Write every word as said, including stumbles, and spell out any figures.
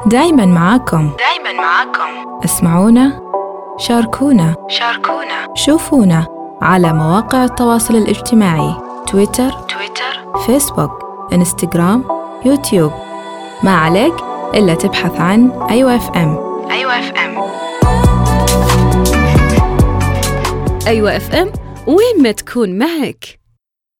دايماً معاكم. دايماً معاكم. اسمعونا، شاركونا، شاركونا، شوفونا على مواقع التواصل الاجتماعي: تويتر، تويتر، فيسبوك، انستغرام، يوتيوب. ما عليك إلا تبحث عن أيوة اف ام. أيوة اف ام. أيوة اف ام، وين ما تكون معك.